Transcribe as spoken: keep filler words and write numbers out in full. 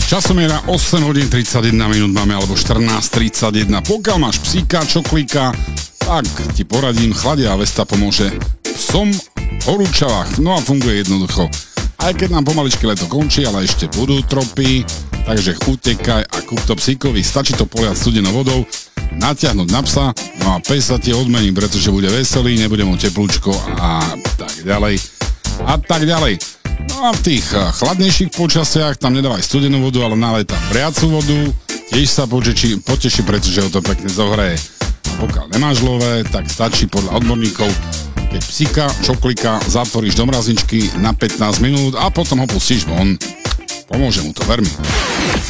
Časomiera osem hodín tridsaťjeden minút máme, alebo štrnásť tridsaťjeden. Pokiaľ máš psíka, čoklíka, tak ti poradím, chladia Vesta pomôže psom v horúčavách. No a funguje jednoducho. Aj keď nám pomaličky leto končí, ale ešte budú tropy, takže utekaj a kúp to psíkovi. Stačí to poliať studenou vodou, natiahnuť na psa, no a pes sa ti odmení, pretože bude veselý, nebude mu teplúčko a tak ďalej. A tak ďalej. No a v tých chladnejších počasiach tam nedávaj studenú vodu, ale nalej tam vriacu vodu, tiež sa poteší, poteší, pretože ho to pekne zohreje. A pokiaľ nemáš lové, tak stačí podľa odborníkov, keď psíka, čoklíka zatvoríš do mrazničky na pätnásť minút a potom ho pustíš von. Pomôže mu to veľmi.